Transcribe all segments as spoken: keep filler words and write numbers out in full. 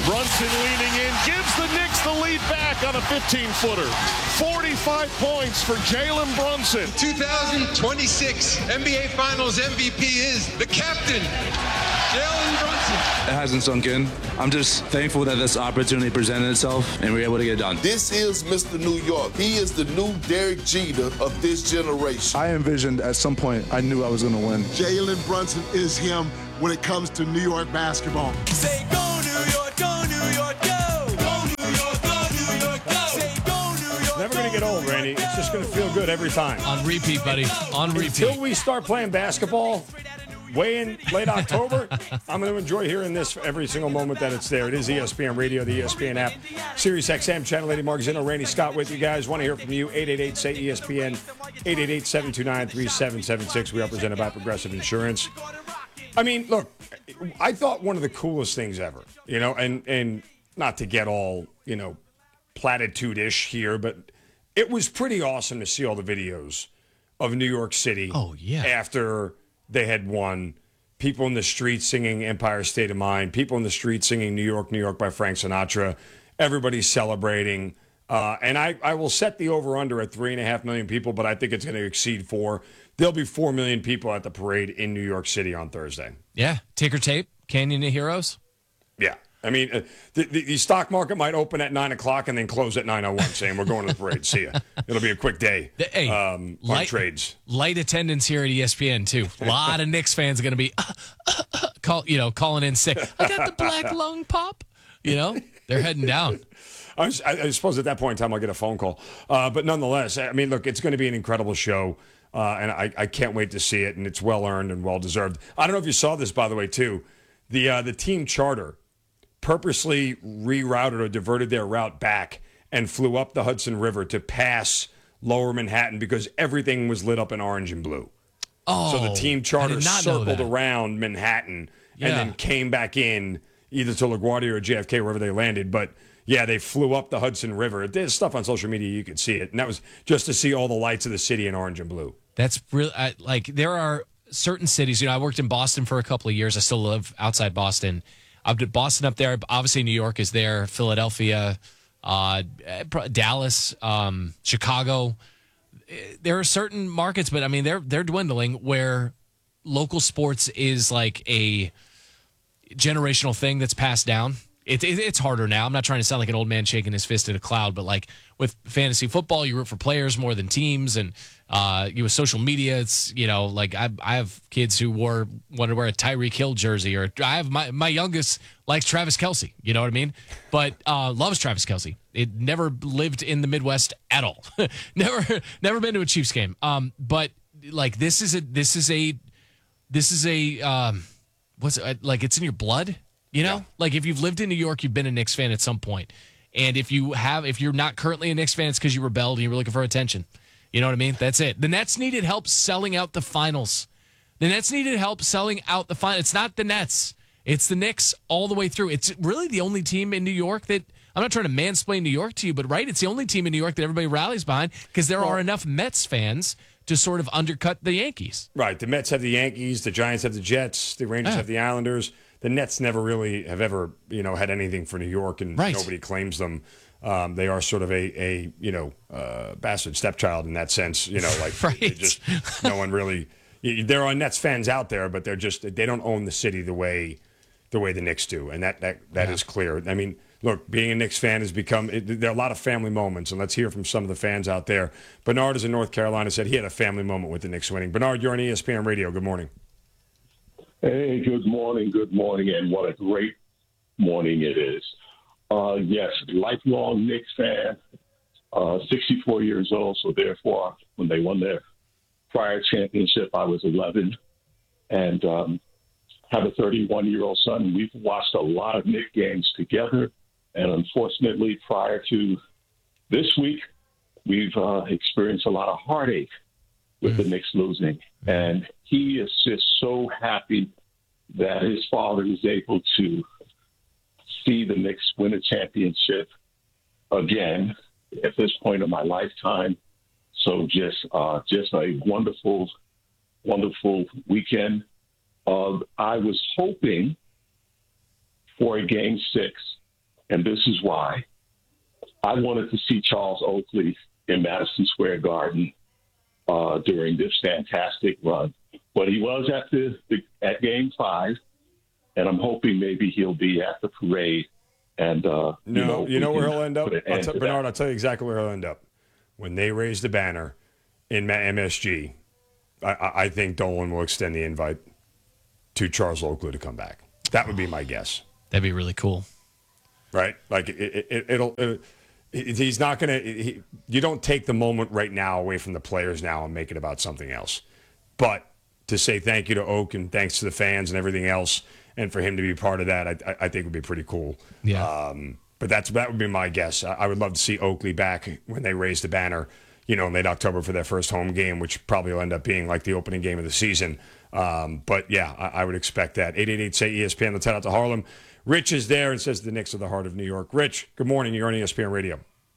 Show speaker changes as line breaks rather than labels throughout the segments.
Brunson leaning in, gives the Knicks the lead back on a fifteen-footer. forty-five points for Jalen Brunson.
twenty twenty-six N B A Finals M V P is the captain, Jalen Brunson.
It hasn't sunk in. I'm just thankful that this opportunity presented itself and we were able to get it done.
This is Mister New York. He is the new Derek Jeter of this generation.
I envisioned at some point I knew I was going to win.
Jalen Brunson is him when it comes to New York basketball.
Say go New York, go New York, go! Go New York, go New York, go! Say go New York.
Never going to get old, Randy. It's just going to feel good every time.
On repeat, buddy. On repeat.
Until we start playing basketball way in late October, I'm going to enjoy hearing this every single moment that it's there. It is E S P N Radio, the E S P N app, Sirius X M, Channel eighty, Mark Randy Scott with you guys. Want to hear from you, eight eight eight, say E S P N, eight eight eight, seven two nine, three seven seven six. We are presented by Progressive Insurance. I mean, look, I thought one of the coolest things ever, you know, and, and not to get all, you know, platitude-ish here, but it was pretty awesome to see all the videos of New York City.
Oh, yeah.
After they had won. People in the streets singing Empire State of Mind. People in the streets singing New York, New York by Frank Sinatra. Everybody's celebrating. Uh, and I, I will set the over-under at three and a half million people, but I think it's going to exceed four. There'll be four million people at the parade in New York City on Thursday.
Yeah. Ticker tape, Canyon of Heroes.
Yeah. I mean, uh, the, the, the stock market might open at nine o'clock and then close at nine oh one, saying we're going to the parade. See ya. It'll be a quick day
The- hey,
um, on
light-
trades.
Light attendance here at E S P N, too. A lot of Knicks fans are going to be, uh, uh, uh, call, you know, calling in sick. I got the black lung pop. You know, they're heading down.
I, was, I, I suppose at that point in time I'll get a phone call. Uh, but nonetheless, I mean, look, it's going to be an incredible show, uh, and I, I can't wait to see it, and it's well-earned and well-deserved. I don't know if you saw this, by the way, too. The, uh, the team charter purposely rerouted or diverted their route back and flew up the Hudson River to pass Lower Manhattan because everything was lit up in orange and blue.
Oh,
So the team charter
I did not know
circled
that.
around Manhattan
Yeah.
and then came back in either to LaGuardia or J F K, wherever they landed. But, yeah, they flew up the Hudson River. There's stuff on social media, you could see it. And that was just to see all the lights of the city in orange and blue.
That's really, I, like, there are certain cities, you know, I worked in Boston for a couple of years. I still live outside Boston. I've been Boston up there. Obviously, New York is there. Philadelphia, uh, Dallas, um, Chicago. There are certain markets, but I mean, they're they're dwindling where local sports is like a generational thing that's passed down. It, it, it's harder now. I'm not trying to sound like an old man shaking his fist at a cloud, but like with fantasy football, you root for players more than teams, and uh, you with social media, it's you know like I I have kids who wore want to wear a Tyreek Hill jersey, or I have my my youngest likes Travis Kelce. You know what I mean? But uh, loves Travis Kelce. It never lived in the Midwest at all. never never been to a Chiefs game. Um, but like this is a this is a this is a um, what's it, like it's in your blood. You know, yeah. Like if you've lived in New York, you've been a Knicks fan at some point. And if you have, if you're not currently a Knicks fan, it's because you rebelled and you were looking for attention. You know what I mean? That's it. The Nets needed help selling out the finals. The Nets needed help selling out the final. It's not the Nets. It's the Knicks all the way through. It's really the only team in New York that, I'm not trying to mansplain New York to you, but right, it's the only team in New York that everybody rallies behind because there are enough Mets fans to sort of undercut the Yankees.
Right. The Mets have the Yankees. The Giants have the Jets. The Rangers
Yeah.
have the Islanders. The Nets never really have ever, you know, had anything for New York, and
Right.
nobody claims them. Um, they are sort of a, a you know, uh, bastard stepchild in that sense. You know, like
Right.
they just no one really. There are Nets fans out there, but they're just they don't own the city the way the way the Knicks do, and that that that
Yeah.
is clear. I mean, look, being a Knicks fan has become it, there are a lot of family moments, and let's hear from some of the fans out there. Bernard is in North Carolina. Said he had a family moment with the Knicks winning. Bernard, you're on E S P N Radio. Good morning.
Hey, good morning, good morning, and what a great morning it is. Uh, yes, lifelong Knicks fan, uh, sixty-four years old, so therefore, when they won their prior championship, I was eleven, and um, have a thirty-one-year-old son. We've watched a lot of Knicks games together, and unfortunately, prior to this week, we've uh, experienced a lot of heartache with the Knicks losing. And he is just so happy that his father is able to see the Knicks win a championship again at this point of my lifetime. So just uh, just a wonderful, wonderful weekend. Uh, I was hoping for a game six And this is why. I wanted to see Charles Oakley in Madison Square Garden uh, during this fantastic run. But he was at the, the at Game Five, and I'm hoping maybe he'll be at the parade. And uh,
no,
you know,
you know where he'll end up,
put an
I'll
end
t-
to
Bernard.
that.
I'll tell you exactly where he'll end up when they raise the banner in M S G. I, I, I think Dolan will extend the invite to Charles Oakley to come back. That would be my guess.
That'd be really cool,
right? Like it, it, it'll. It, he's not going to. You don't take the moment right now away from the players now and make it about something else. But to say thank you to Oak and thanks to the fans and everything else, and for him to be part of that, I, I think would be pretty cool.
Yeah.
Um, but that's that would be my guess. I, I would love to see Oakley back when they raise the banner, you know, in late October for their first home game, which probably will end up being like the opening game of the season. Um, but yeah, I, I would expect that. eight eight eight say E S P N. Let's head out to Harlem. Rich is there and says the Knicks are the heart of New York. Rich, good morning. You're on E S P N Radio.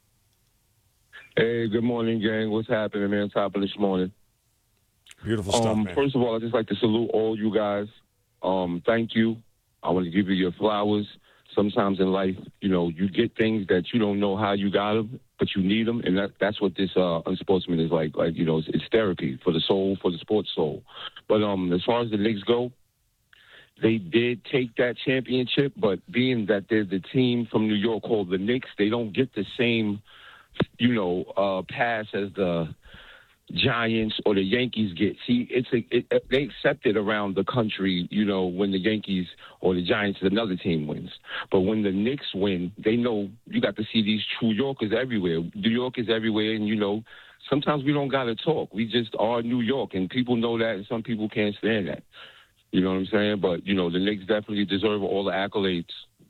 Hey, good morning, gang. What's happening, man? Top of this morning.
Beautiful stuff,
um,
man.
First of all, I'd just like to salute all you guys. Um, thank you. I want to give you your flowers. Sometimes in life, you know, you get things that you don't know how you got them, but you need them, and that, that's what this uh, Unsportsman is like. Like, you know, it's, it's therapy for the soul, for the sports soul. But um, as far as the Knicks go, they did take that championship, but being that they're the team from New York called the Knicks, they don't get the same, you know, uh, pass as the Giants or the Yankees get. See, it's a, it, they accept it around the country, you know, when the Yankees or the Giants, another team wins. But when the Knicks win, they know you got to see these true Yorkers everywhere. New York is everywhere, and, you know, sometimes we don't got to talk. We just are New York, and people know that, and some people can't stand that. You know what I'm saying? But, you know, the Knicks definitely deserve all the accolades.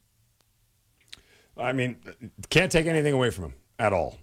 I mean, can't take anything away from him at all.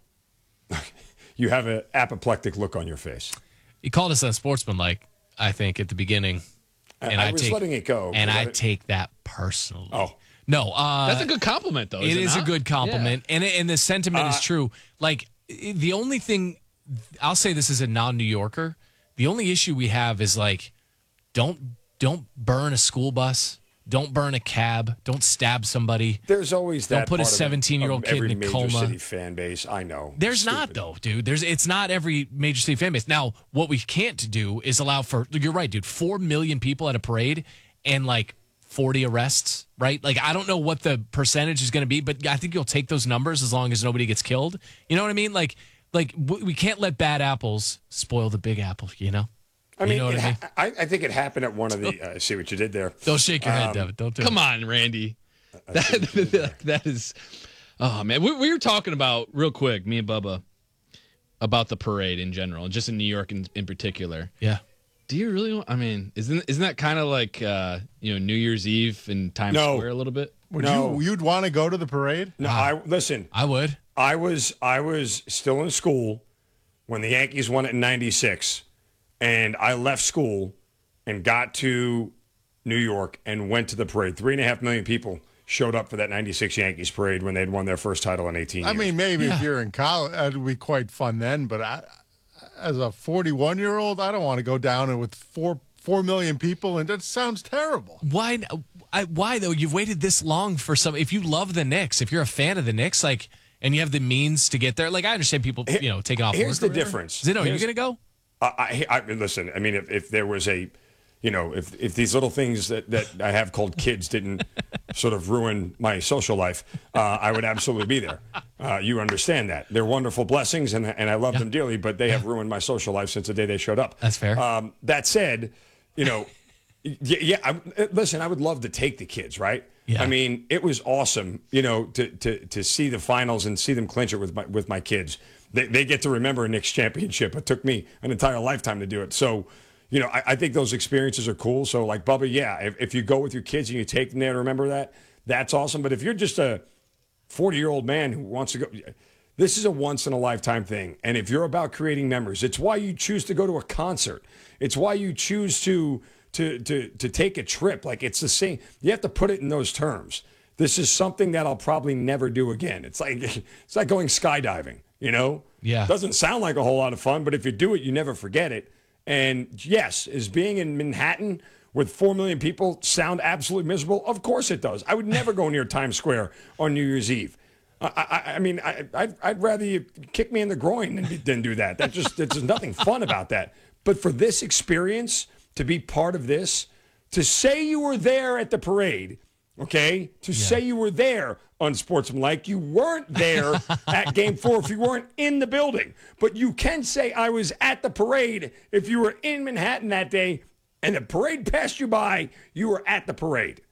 You have an apoplectic look on your face.
He called us unsportsmanlike, I think, at the beginning.
And I, I was
take,
letting it go.
And I
it,
take that personally.
Oh.
No. Uh,
That's a good compliment, though.
It
is, it
is
not?
a good compliment. Yeah. And, and the sentiment uh, is true. Like, the only thing, I'll say this as a non-New Yorker, the only issue we have is, like, don't don't burn a school bus. Don't burn a cab. Don't stab somebody.
There's always that.
Don't put a
seventeen-year-old
kid in a coma.
Major city fan base. I know.
There's not though, dude. There's it's not every major city fan base. Now, what we can't do is allow for. You're right, dude. Four million people at a parade and like forty arrests, right? Like I don't know what the percentage is going to be, but I think you'll take those numbers as long as nobody gets killed. You know what I mean? Like, like we can't let bad apples spoil the big apple. You know.
I mean,
you know what
I,
mean?
I, I think it happened at one of the. I uh, see what you did there.
Don't shake your
um,
head, Devin. Don't do
Come
it.
on, Randy. That, that, that is. Oh man, we, we were talking about real quick, me and Bubba, about the parade in general, just in New York in, in particular.
Yeah.
Do you really? Want, I mean, isn't isn't that kind of like uh, you know New Year's Eve in Times
no.
Square a little bit?
Would
no.
you you'd want to go to the parade?
No, I listen.
I would.
I was I was still in school when the Yankees won it in ninety-six. And I left school and got to New York and went to the parade. Three and a half million people showed up for that ninety-six Yankees parade when they'd won their first title in eighteen years.
I mean, maybe
Yeah.
if you're in college, it would be quite fun then. But I, as a forty-one-year-old, I don't want to go down with four four million people, and that sounds terrible.
Why? I, why though? You've waited this long for some. If you love the Knicks, if you're a fan of the Knicks, like, and you have the means to get there, like I understand people, you know, taking off.
Here's
work
the
or whatever.
difference.
Zeno, are you
Here's-
gonna go?
I, I, I listen. I mean, if, if there was a, you know, if if these little things that, that I have called kids didn't sort of ruin my social life, uh, I would absolutely be there. Uh, you understand that they're wonderful blessings, and and I love
Yeah.
them dearly. But they have ruined my social life since the day they showed up.
That's fair.
Um, that said, you know, yeah, yeah I, listen, I would love to take the kids, right?
Yeah.
I mean, it was awesome, you know, to to to see the finals and see them clinch it with my with my kids. They, they get to remember a Knicks championship. It took me an entire lifetime to do it. So, you know, I, I think those experiences are cool. So, like, Bubba, yeah, if, if you go with your kids and you take them there to remember that, that's awesome. But if you're just a forty-year-old man who wants to go, this is a once-in-a-lifetime thing. And if you're about creating memories, it's why you choose to go to a concert. It's why you choose to to to to take a trip. Like, it's the same. You have to put it in those terms. This is something that I'll probably never do again. It's like it's like going skydiving. You know?
Yeah.
Doesn't sound like a whole lot of fun, but if you do it, you never forget it. And yes, is being in Manhattan with four million people sound absolutely miserable? Of course it does. I would never go near Times Square on New Year's Eve. I, I, I mean, I, I'd, I'd rather you kick me in the groin than, than do that. That just, there's nothing fun about that. But for this experience, to be part of this, to say you were there at the parade, okay, to yeah. say you were there unsportsmanlike, you weren't there at Game Four if you weren't in the building. But you can say I was at the parade if you were in Manhattan that day and the parade passed you by, you were at the parade.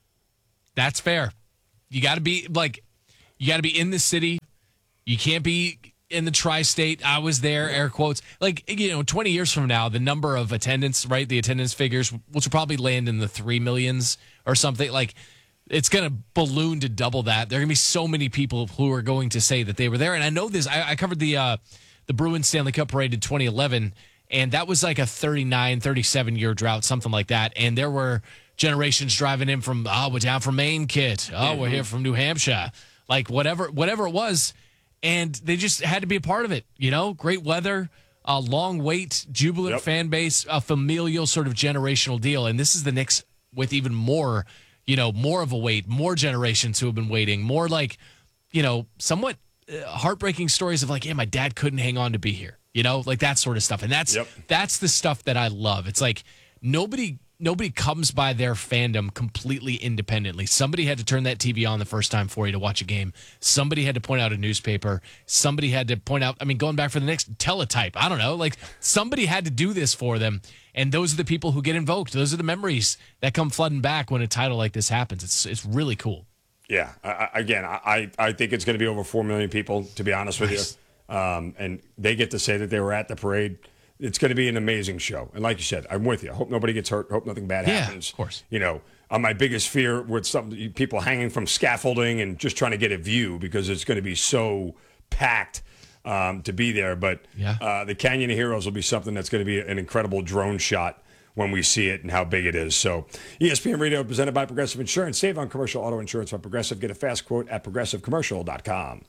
That's fair. You got to be like, you got to be in the city. You can't be in the tri-state. I was there, air quotes. Like, you know, twenty years from now, the number of attendance, right? The attendance figures, which will probably land in the three millions or something. Like, it's going to balloon to double that. There are going to be so many people who are going to say that they were there. And I know this. I, I covered the uh, the Bruins Stanley Cup parade in twenty eleven, and that was like a thirty-nine, thirty-seven year drought, something like that. And there were generations driving in from, oh, we're down from Maine, kid. Oh, mm-hmm. we're here from New Hampshire. Like, whatever, whatever it was. And they just had to be a part of it, you know? Great weather, a long wait, jubilant
yep.
fan base, a familial sort of generational deal. And this is the Knicks with even more, you know, more of a wait, more generations who have been waiting, more like, you know, somewhat uh, heartbreaking stories of like, yeah, my dad couldn't hang on to be here, you know, like that sort of stuff. And that's
yep.
that's the stuff that I love. It's like nobody nobody comes by their fandom completely independently. Somebody had to turn that T V on the first time for you to watch a game. Somebody had to point out a newspaper. Somebody had to point out, I mean, going back for the next teletype, I don't know, like somebody had to do this for them. And those are the people who get invoked. Those are the memories that come flooding back when a title like this happens. It's it's really cool.
Yeah. I, again, I, I think it's going to be over four million people, to be honest with
nice.
you. Um, and they get to say that they were at the parade. It's going to be an amazing show. And like you said, I'm with you. I hope nobody gets hurt. Hope nothing bad
yeah,
happens.
Of course.
You know, uh, my biggest fear with some people hanging from scaffolding and just trying to get a view because it's going to be so packed um, to be there. But
yeah.
uh, the Canyon of Heroes will be something that's going to be an incredible drone shot when we see it and how big it is. So E S P N Radio presented by Progressive Insurance. Save on commercial auto insurance by Progressive. Get a fast quote at progressive commercial dot com.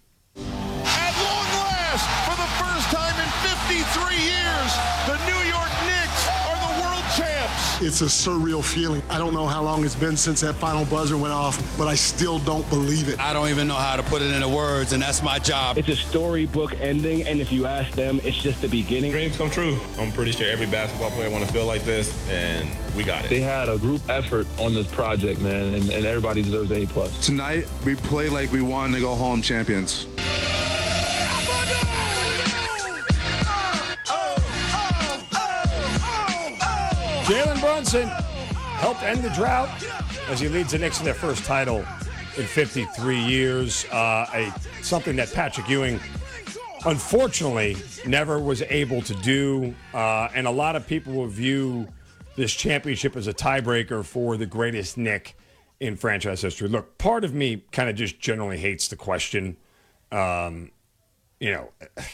At long last, for the first time in fifty-three years, the New York Knicks are the world champs.
It's a surreal feeling. I don't know how long it's been since that final buzzer went off, but I still don't believe it.
I don't even know how to put it into words, and that's my job.
It's a storybook ending, and if you ask them, it's just the beginning.
Dreams come true. I'm pretty sure every basketball player want to feel like this, and we got it.
They had a group effort on this project, man, and, and everybody deserves an A plus.
Tonight, we play like we wanted to go home champions.
Jalen Brunson helped end the drought as he leads the Knicks in their first title in fifty-three years. Uh, a something that Patrick Ewing, unfortunately, never was able to do. Uh, and a lot of people will view this championship as a tiebreaker for the greatest Knick in franchise history. Look, part of me kind of just generally hates the question. Um, you know,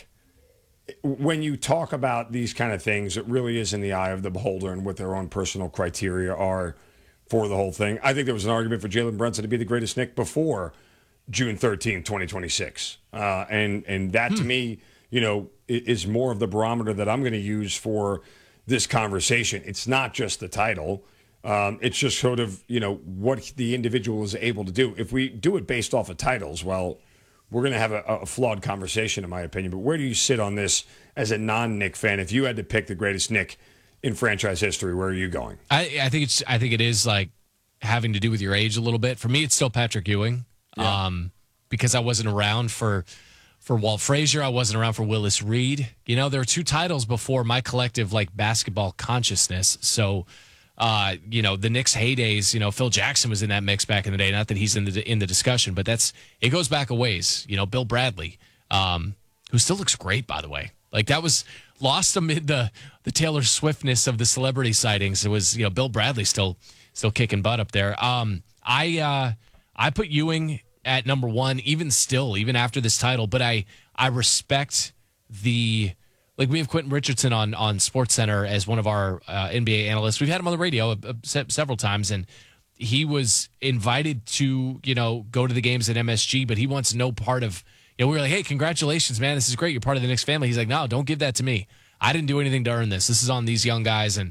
when you talk about these kind of things, it really is in the eye of the beholder and what their own personal criteria are for the whole thing. I think there was an argument for Jalen Brunson to be the greatest Knick before June thirteenth, twenty twenty-six. Uh, and, and that, hmm. to me, you know, is more of the barometer that I'm going to use for this conversation. It's not just the title. Um, it's just sort of, you know, what the individual is able to do. If we do it based off of titles, well, we're going to have a, a flawed conversation, in my opinion. But where do you sit on this as a non-Knick fan? If you had to pick the greatest Knick in franchise history, where are you going?
I, I think it's. I think it is like having to do with your age a little bit. For me, it's still Patrick Ewing,
yeah.
um, because I wasn't around for for Walt Frazier. I wasn't around for Willis Reed. You know, there are two titles before my collective like basketball consciousness. So. Uh, you know, the Knicks heydays, you know, Phil Jackson was in that mix back in the day. Not that he's in the in the discussion, but that's it goes back a ways. You know, Bill Bradley, um, who still looks great, by the way. Like that was lost amid the the Taylor Swiftness of the celebrity sightings. It was, you know, Bill Bradley still still kicking butt up there. Um, I uh, I put Ewing at number one, even still, even after this title. But I I respect the. Like, we have Quentin Richardson on on SportsCenter as one of our uh, N B A analysts. We've had him on the radio uh, se- several times, and he was invited to, you know, go to the games at M S G, but he wants no part of, you know, we were like, hey, congratulations, man. This is great. You're part of the Knicks family. He's like, no, don't give that to me. I didn't do anything to earn this. This is on these young guys. And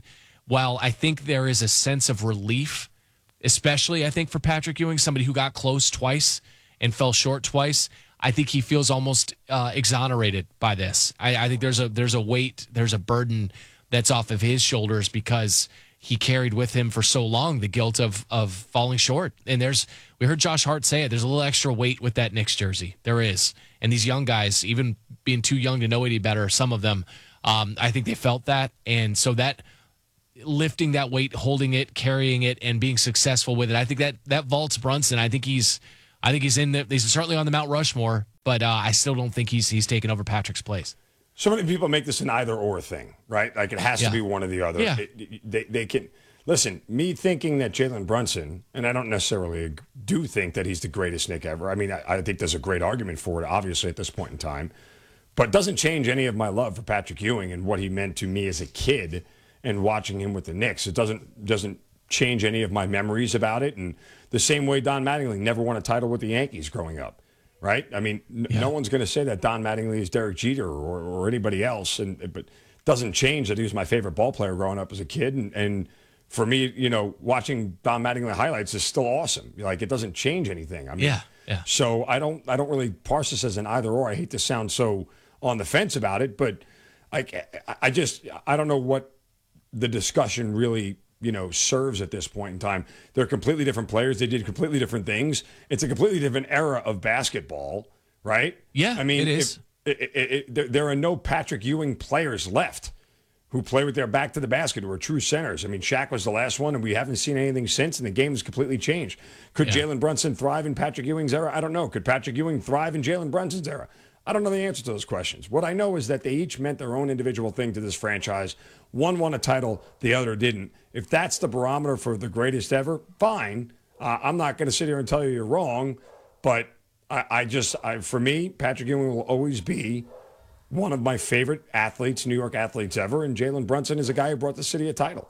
while I think there is a sense of relief, especially I think for Patrick Ewing, somebody who got close twice and fell short twice, I think he feels almost uh, exonerated by this. I, I think there's a there's a weight, there's a burden that's off of his shoulders because he carried with him for so long the guilt of of falling short. And there's we heard Josh Hart say it. There's a little extra weight with that Knicks jersey. There is. And these young guys, even being too young to know any better, some of them, um, I think they felt that. And so that lifting that weight, holding it, carrying it, and being successful with it, I think that that vaults Brunson. I think he's I think he's in the, he's certainly on the Mount Rushmore, but uh, I still don't think he's he's taken over Patrick's place.
So many people make this an either or thing, right? Like it has
Yeah.
to be one or the other.
Yeah.
It- they, they can listen. Me thinking that Jalen Brunson, and I don't necessarily do think that he's the greatest Knick ever. I mean, I, I think there's a great argument for it, obviously at this point in time, but it doesn't change any of my love for Patrick Ewing and what he meant to me as a kid and watching him with the Knicks. It doesn't doesn't change any of my memories about it. And the same way Don Mattingly never won a title with the Yankees growing up. Right? I mean, n-
Yeah.
no one's going to say that Don Mattingly is Derek Jeter or, or anybody else, and but it doesn't change that he was my favorite ball player growing up as a kid. And, and for me, you know, watching Don Mattingly highlights is still awesome. Like it doesn't change anything. I mean,
Yeah, yeah.
So I don't, I don't really parse this as an either or. I hate to sound so on the fence about it, but like I, I just, I don't know what the discussion really, you know, serves at this point in time. They're completely different players. They did completely different things. It's a completely different era of basketball, right?
Yeah,
I mean,
it is.
If, it, it, it, there, there are no Patrick Ewing players left who play with their back to the basket, who are true centers. I mean, Shaq was the last one, and we haven't seen anything since, and the game has completely changed. Could
Yeah.
Jalen Brunson thrive in Patrick Ewing's era? I don't know. Could Patrick Ewing thrive in Jalen Brunson's era? I don't know the answer to those questions. What I know is that they each meant their own individual thing to this franchise. One won a title, the other didn't. If that's the barometer for the greatest ever, fine. Uh, I'm not going to sit here and tell you you're wrong, but I, I just, I, for me, Patrick Ewing will always be one of my favorite athletes, New York athletes ever, and Jalen Brunson is a guy who brought the city a title.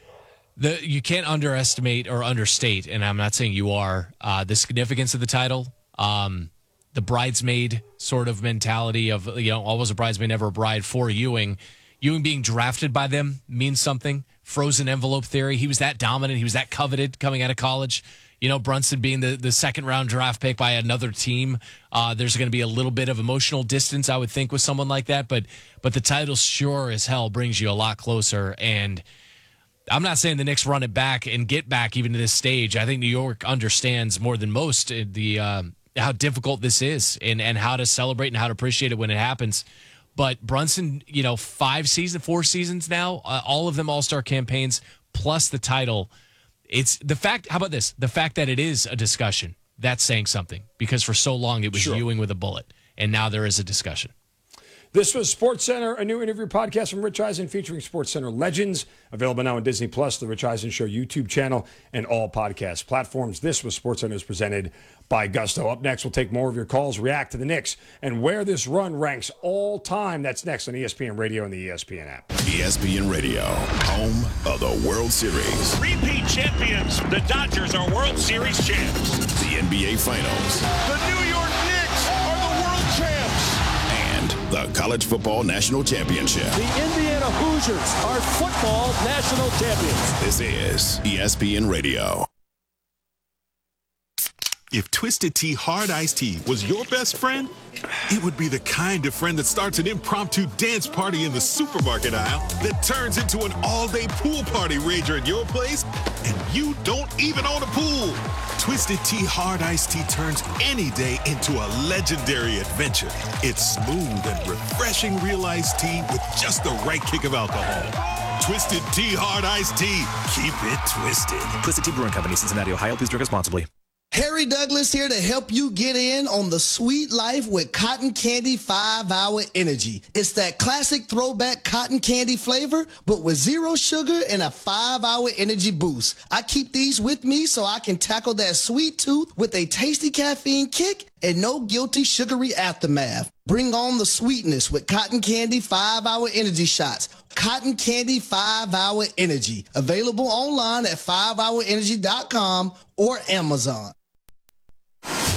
The you can't underestimate or understate, and I'm not saying you are, uh, the significance of the title. Um, the bridesmaid sort of mentality of, you know, always a bridesmaid, never a bride for Ewing. Ewing being drafted by them means something. Frozen envelope theory. He was that dominant. He was that coveted coming out of college. You know, Brunson being the, the second round draft pick by another team. Uh, there's going to be a little bit of emotional distance, I would think, with someone like that. But but the title sure as hell brings you a lot closer. And I'm not saying the Knicks run it back and get back even to this stage. I think New York understands more than most the um, how difficult this is and, and how to celebrate and how to appreciate it when it happens. But Brunson, you know, five seasons, four seasons now, uh, all of them all-star campaigns, plus the title. It's the fact, how about this? The fact that it is a discussion, that's saying something. Because for so long it was
Sure.
Ewing with a bullet. And now there is a discussion.
This was SportsCenter, a new interview podcast from Rich Eisen featuring SportsCenter legends. Available now on Disney Plus, the Rich Eisen Show YouTube channel, and all podcast platforms. This was SportsCenter is presented by Gusto. Up next, we'll take more of your calls, react to the Knicks, and where this run ranks all time. That's next on E S P N Radio and the E S P N app.
E S P N Radio, home of the World Series.
Repeat champions. The Dodgers are World Series champs.
The N B A Finals.
The New York Knicks are the world champs.
And the College Football National Championship.
The Indiana Hoosiers are football national champions.
This is E S P N Radio.
If Twisted Tea Hard Iced Tea was your best friend, it would be the kind of friend that starts an impromptu dance party in the supermarket aisle that turns into an all-day pool party rager at your place, and you don't even own a pool. Twisted Tea Hard Iced Tea turns any day into a legendary adventure. It's smooth and refreshing real iced tea with just the right kick of alcohol. Twisted Tea Hard Iced Tea. Keep it twisted.
Twisted Tea Brewing Company, Cincinnati, Ohio. Please drink responsibly.
Harry Douglas here to help you get in on the sweet life with Cotton Candy five hour Energy. It's that classic throwback cotton candy flavor, but with zero sugar and a five hour energy boost. I keep these with me so I can tackle that sweet tooth with a tasty caffeine kick and no guilty sugary aftermath. Bring on the sweetness with Cotton Candy five hour Energy shots. Cotton Candy five hour Energy. Available online at five hour energy dot com or Amazon.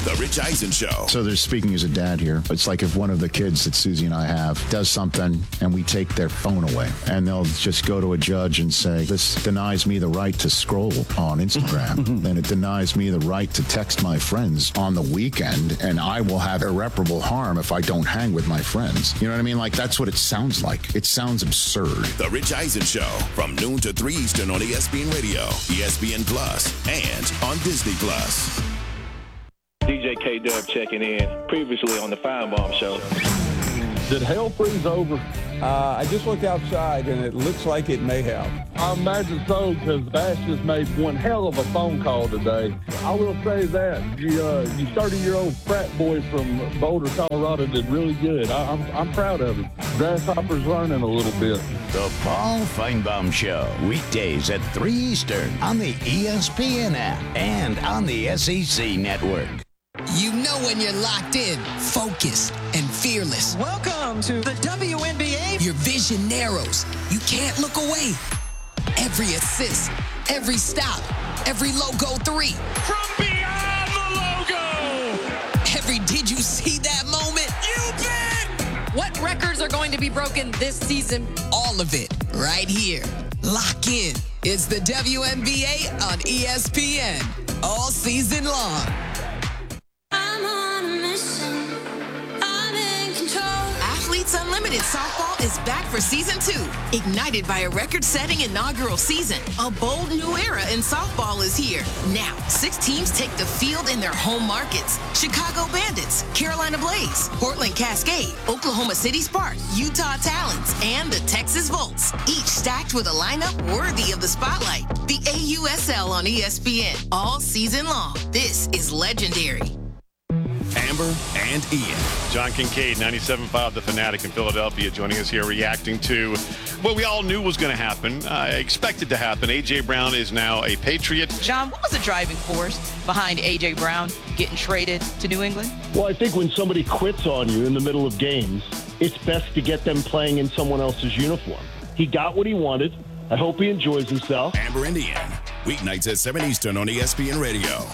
The Rich Eisen Show.
So there's speaking as a dad here. It's like if one of the kids that Susie and I have does something and we take their phone away and they'll just go to a judge and say, this denies me the right to scroll on Instagram and it denies me the right to text my friends on the weekend and I will have irreparable harm if I don't hang with my friends. You know what I mean? Like, that's what it sounds like. It sounds absurd.
The Rich Eisen Show from noon to three Eastern on E S P N Radio, E S P N Plus, and on Disney Plus.
D J K-Dub checking in, previously on the Feinbaum Show.
Did hell freeze over?
Uh, I just looked outside, and it looks like it may have.
I imagine so, because Bash just made one hell of a phone call today. I will say that. You, uh, you thirty-year-old frat boy from Boulder, Colorado did really good. I, I'm, I'm proud of him. Grasshopper's learning a little bit.
The Paul Feinbaum Show, weekdays at three Eastern on the E S P N app and on the S E C network.
You know when you're locked in, focused, and fearless.
Welcome to the W N B A.
Your vision narrows. You can't look away. Every assist, every stop, every logo three.
From beyond the logo.
Every did you see that moment?
You bet.
What records are going to be broken this season?
All of it right here. Lock in. It's the W N B A on E S P N all season long.
Athletes Unlimited Softball is back for season two. Ignited by a record-setting inaugural season, a bold new era in softball is here. Now, six teams take the field in their home markets. Chicago Bandits, Carolina Blaze, Portland Cascade, Oklahoma City Sparks, Utah Talons, and the Texas Volts, each stacked with a lineup worthy of the spotlight. The A U S L on E S P N all season long. This is legendary.
Amber and Ian.
John Kincaid, ninety-seven point five The Fanatic in Philadelphia, joining us here reacting to what we all knew was going to happen. I uh, expected to happen. A J. Brown is now a Patriot.
John, what was the driving force behind A J. Brown getting traded to New England?
Well, I think when somebody quits on you in the middle of games, it's best to get them playing in someone else's uniform. He got what he wanted. I hope he enjoys himself.
Amber and Ian, weeknights at seven Eastern on E S P N Radio.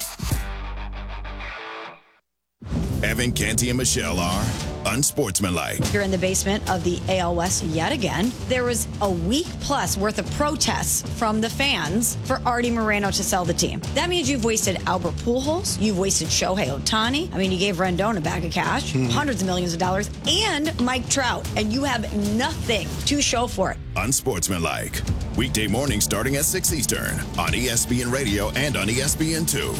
Evan, Canty, and Michelle are unsportsmanlike.
You're in the basement of the A L West yet again. There was a week plus worth of protests from the fans for Artie Moreno to sell the team. That means you've wasted Albert Pujols, you've wasted Shohei Ohtani. I mean, you gave Rendon a bag of cash, mm-hmm. hundreds of millions of dollars, and Mike Trout, and you have nothing to show for it.
Unsportsmanlike. Weekday morning starting at six Eastern on E S P N Radio and on E S P N two.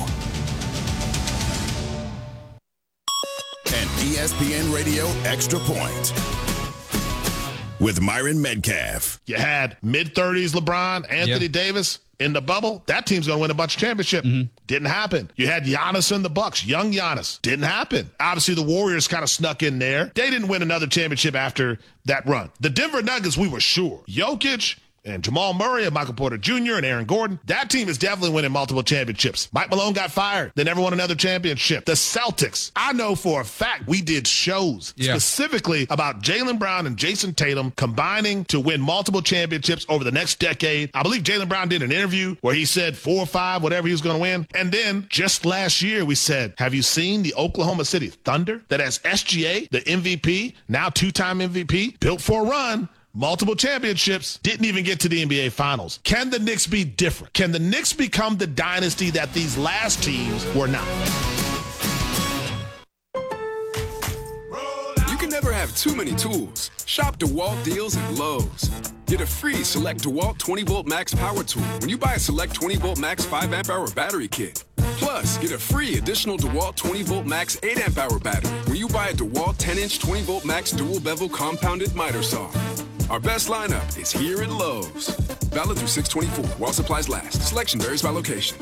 E S P N Radio Extra Point with Myron Metcalf.
You had mid-thirties LeBron, Anthony
yep.
Davis in the bubble. That team's going to win a bunch of championships. Mm-hmm. Didn't happen. You had Giannis and the Bucks, young Giannis. Didn't happen. Obviously, the Warriors kind of snuck in there. They didn't win another championship after that run. The Denver Nuggets, we were sure. Jokic and Jamal Murray and Michael Porter Junior and Aaron Gordon. That team is definitely winning multiple championships. Mike Malone got fired. They never won another championship. The Celtics, I know for a fact we did shows yeah. specifically about Jaylen Brown and Jason Tatum combining to win multiple championships over the next decade. I believe Jaylen Brown did an interview where he said four or five, whatever he was going to win. And then just last year we said, have you seen the Oklahoma City Thunder that has S G A, the M V P, now two-time M V P, built for a run, multiple championships, didn't even get to the N B A Finals. Can the Knicks be different? Can the Knicks become the dynasty that these last teams were not?
You can never have too many tools. Shop DeWalt deals at Lowe's. Get a free Select DeWalt twenty volt Max Power Tool when you buy a Select twenty volt Max five amp hour battery kit. Plus, get a free additional DeWalt twenty volt Max eight amp hour battery when you buy a DeWalt ten inch twenty volt Max dual bevel compounded miter saw. Our best lineup is here at Lowe's. Valid through six twenty-four while supplies last. Selection varies by location.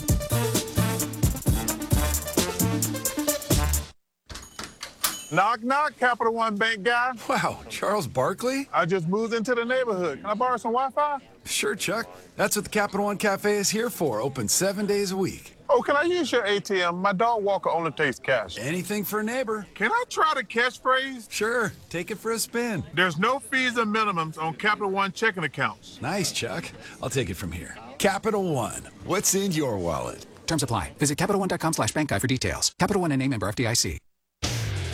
Knock, knock, Capital One Bank guy.
Wow, Charles Barkley?
I just moved into the neighborhood. Can I borrow some Wi-Fi?
Sure, Chuck. That's what the Capital One Cafe is here for. Open seven days a week.
Oh, can I use your A T M? My dog Walker only takes cash.
Anything for a neighbor.
Can I try the catchphrase?
Sure. Take it for a spin.
There's no fees and minimums on Capital One checking accounts.
Nice, Chuck. I'll take it from here. Capital One. What's in your wallet?
Terms apply. Visit CapitalOne.com slash bank guide for details. Capital One and a member F D I C.